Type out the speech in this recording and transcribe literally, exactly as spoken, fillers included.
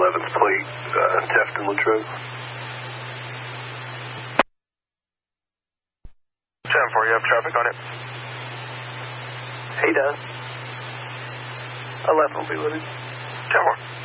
eleventh plate, uh, theft in Latrobe. ten four, you have traffic on it? He does. eleven will be with him. ten four.